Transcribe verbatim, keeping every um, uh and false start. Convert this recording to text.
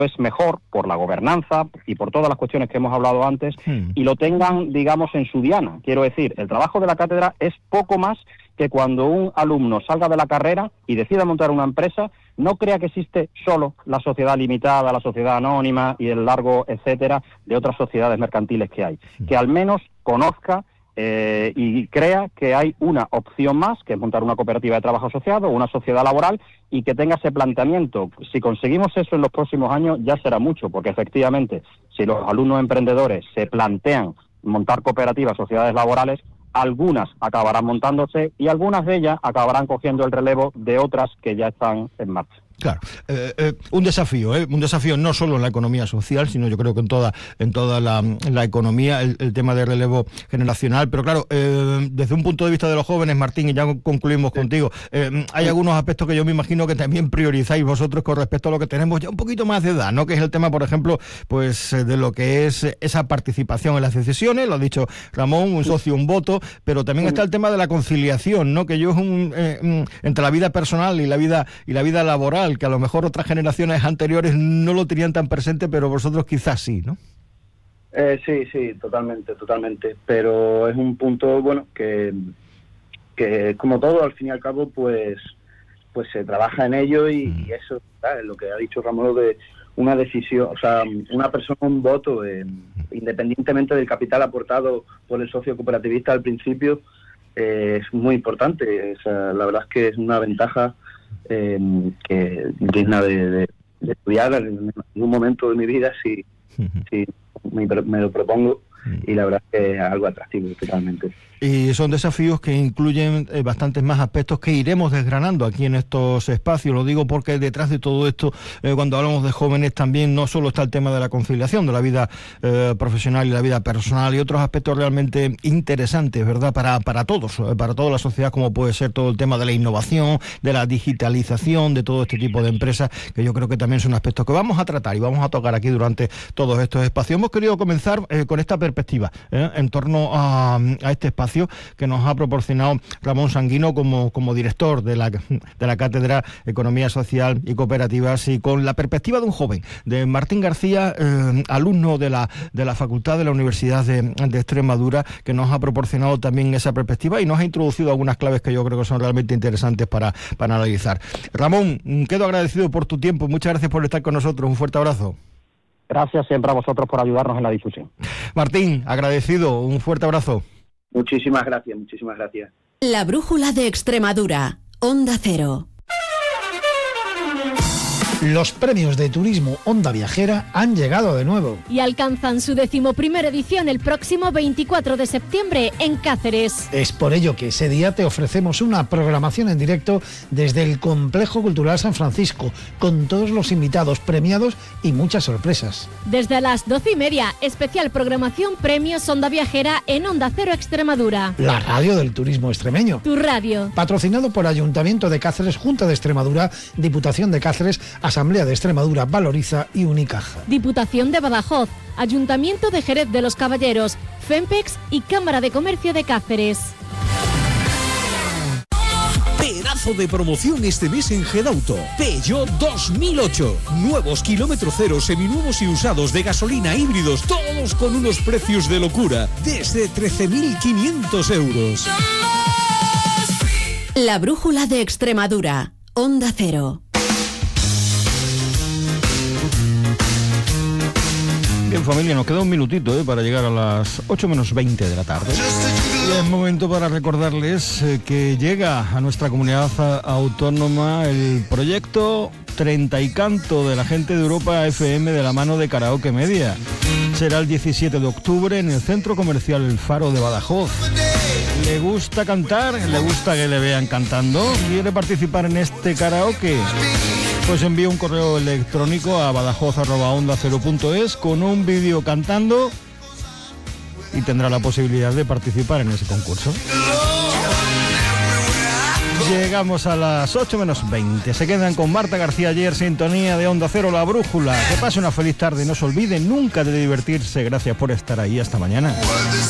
es mejor por la gobernanza y por todas las cuestiones que hemos hablado antes, hmm. y lo tengan, digamos, en su diana. Quiero decir, el trabajo de la cátedra es poco más que cuando un alumno salga de la carrera y decida montar una empresa, no crea que existe solo la sociedad limitada, la sociedad anónima y el largo etcétera de otras sociedades mercantiles que hay. Hmm. Que al menos conozca Eh, y crea que hay una opción más, que es montar una cooperativa de trabajo asociado, una sociedad laboral, y que tenga ese planteamiento. Si conseguimos eso en los próximos años, ya será mucho, porque efectivamente, si los alumnos emprendedores se plantean montar cooperativas, sociedades laborales, algunas acabarán montándose y algunas de ellas acabarán cogiendo el relevo de otras que ya están en marcha. Claro, eh, eh, un desafío, ¿eh? un desafío no solo en la economía social, sino yo creo que en toda en toda la, la economía, el, el tema de relevo generacional. Pero claro, eh, desde un punto de vista de los jóvenes, Martín, y ya concluimos contigo, eh, hay algunos aspectos que yo me imagino que también priorizáis vosotros con respecto a lo que tenemos ya un poquito más de edad, ¿no? Que es el tema, por ejemplo, pues de lo que es esa participación en las decisiones, lo ha dicho Ramón, un socio, un voto, pero también está el tema de la conciliación, ¿no? Que yo es un eh, entre la vida personal y la vida y la vida laboral, que a lo mejor otras generaciones anteriores no lo tenían tan presente, pero vosotros quizás sí, ¿no? Eh, sí, sí, totalmente, totalmente. Pero es un punto, bueno, que, que como todo, al fin y al cabo, pues pues se trabaja en ello y, mm. y eso, ¿sabes? Lo que ha dicho Ramón de una decisión, o sea, una persona, un voto, eh, independientemente del capital aportado por el socio cooperativista al principio, eh, es muy importante. O sea, la verdad es que es una ventaja Eh, que digna de, de, de estudiar en un momento de mi vida si, si me, me lo propongo, y la verdad es que es algo atractivo totalmente. Y son desafíos que incluyen eh, bastantes más aspectos que iremos desgranando aquí en estos espacios. Lo digo porque detrás de todo esto, eh, cuando hablamos de jóvenes, también no solo está el tema de la conciliación de la vida eh, profesional y la vida personal, y otros aspectos realmente interesantes, ¿verdad? Para, para todos, eh, para toda la sociedad, como puede ser todo el tema de la innovación, de la digitalización, de todo este tipo de empresas, que yo creo que también son aspectos que vamos a tratar y vamos a tocar aquí durante todos estos espacios. Hemos querido comenzar eh, con esta perspectiva eh, en torno a, a este espacio que nos ha proporcionado Ramón Sanguino como, como director de la, de la Cátedra Economía Social y Cooperativas, y con la perspectiva de un joven, de Martín García, eh, alumno de la, de la Facultad de la Universidad de, de Extremadura, que nos ha proporcionado también esa perspectiva y nos ha introducido algunas claves que yo creo que son realmente interesantes para, para analizar. Ramón, quedo agradecido por tu tiempo, muchas gracias por estar con nosotros, un fuerte abrazo. Gracias siempre a vosotros por ayudarnos en la difusión. Martín, agradecido, un fuerte abrazo. Muchísimas gracias, muchísimas gracias. La Brújula de Extremadura, Onda Cero. Los premios de turismo Onda Viajera han llegado de nuevo. Y alcanzan su decimoprimera edición el próximo veinticuatro de septiembre en Cáceres. Es por ello que ese día te ofrecemos una programación en directo desde el Complejo Cultural San Francisco, con todos los invitados premiados y muchas sorpresas. Desde las doce y media, especial programación Premios Onda Viajera en Onda Cero Extremadura. La radio del turismo extremeño. Tu radio. Patrocinado por Ayuntamiento de Cáceres, Junta de Extremadura, Diputación de Cáceres, Asamblea de Extremadura, Valoriza y Unicaja. Diputación de Badajoz, Ayuntamiento de Jerez de los Caballeros, FEMPEX y Cámara de Comercio de Cáceres. Pedazo de promoción este mes en Gedauto. Peugeot dos mil ocho. Nuevos kilómetro cero, seminuevos y usados de gasolina, híbridos, todos con unos precios de locura, desde trece mil quinientos euros. La Brújula de Extremadura, Onda Cero. Bien, familia, nos queda un minutito ¿eh? para llegar a las ocho menos veinte de la tarde. Y es momento para recordarles eh, que llega a nuestra comunidad autónoma el proyecto Treinta y Canto de la gente de Europa F M de la mano de Karaoke Media. Será el diecisiete de octubre en el Centro Comercial El Faro de Badajoz. ¿Le gusta cantar? ¿Le gusta que le vean cantando? ¿Quiere participar en este karaoke? Pues envía un correo electrónico a badajoz arroba onda cero punto es con un vídeo cantando y tendrá la posibilidad de participar en ese concurso. Llegamos a las ocho menos veinte. Se quedan con Marta García Ayer, sintonía de Onda Cero, La Brújula. Que pase una feliz tarde y no se olviden nunca de divertirse. Gracias por estar ahí. Hasta mañana.